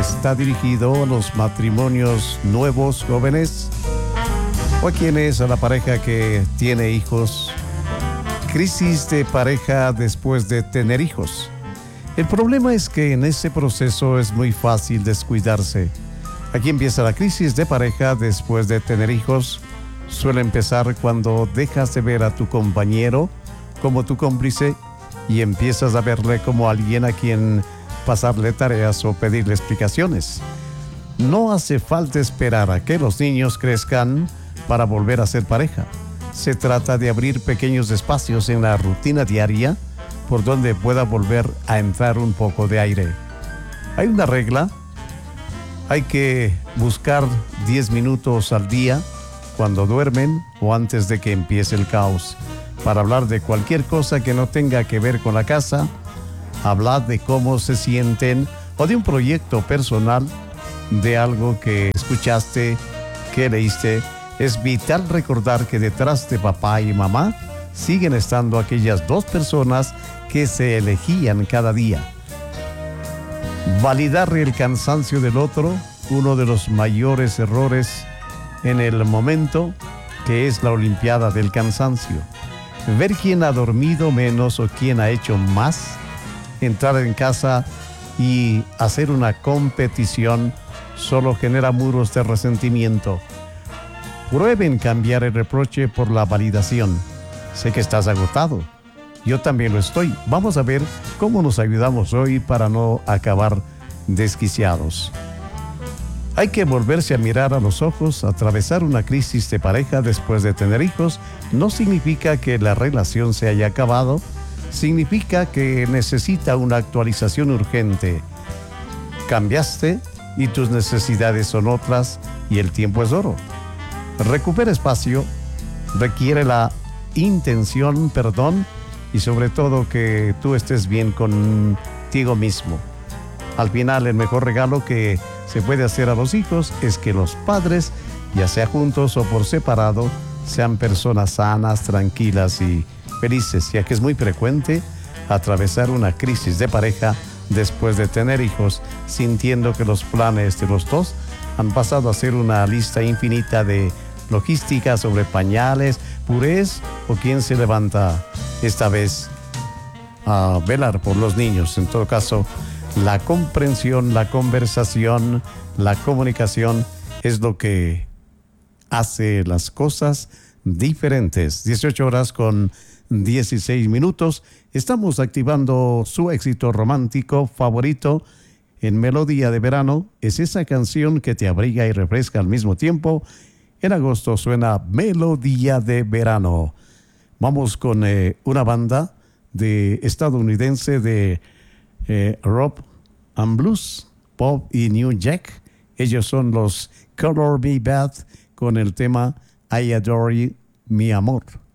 está dirigido a los matrimonios nuevos, jóvenes, o a quienes, a la pareja que tiene hijos. Crisis de pareja después de tener hijos. El problema es que en ese proceso es muy fácil descuidarse. Aquí empieza la crisis de pareja después de tener hijos. Suele empezar cuando dejas de ver a tu compañero como tu cómplice y empiezas a verle como alguien a quien pasarle tareas o pedirle explicaciones. No hace falta esperar a que los niños crezcan para volver a ser pareja. Se trata de abrir pequeños espacios en la rutina diaria por donde pueda volver a entrar un poco de aire. Hay una regla. Hay que buscar 10 minutos al día cuando duermen o antes de que empiece el caos para hablar de cualquier cosa que no tenga que ver con la casa, hablar de cómo se sienten o de un proyecto personal, de algo que escuchaste, que leíste. Es vital recordar que detrás de papá y mamá siguen estando aquellas dos personas que se elegían cada día. Validar el cansancio del otro, uno de los mayores errores en el momento, que es la olimpiada del cansancio. Ver quién ha dormido menos o quién ha hecho más. Entrar en casa y hacer una competición solo genera muros de resentimiento. Prueben cambiar el reproche por la validación. Sé que estás agotado. Yo también lo estoy. Vamos a ver cómo nos ayudamos hoy para no acabar desquiciados. Hay que volverse a mirar a los ojos. Atravesar una crisis de pareja después de tener hijos no significa que la relación se haya acabado. Significa que necesita una actualización urgente. Cambiaste y tus necesidades son otras y el tiempo es oro. Recupera espacio, requiere la intención, perdón, y sobre todo que tú estés bien contigo mismo. Al final, el mejor regalo que se puede hacer a los hijos es que los padres, ya sea juntos o por separado, sean personas sanas, tranquilas y felices, ya que es muy frecuente atravesar una crisis de pareja después de tener hijos, sintiendo que los planes de los dos han pasado a ser una lista infinita de logística sobre pañales, purés o quién se levanta esta vez a velar por los niños. En todo caso, la comprensión, la conversación, la comunicación es lo que hace las cosas diferentes. 18:16. Estamos activando su éxito romántico favorito en Melodía de Verano. Es esa canción que te abriga y refresca al mismo tiempo. En agosto suena Melodía de Verano. Vamos con una banda de estadounidense de rock and blues, pop y new jack. Ellos son los Color Me Bad con el tema I Adore You, Mi Amor.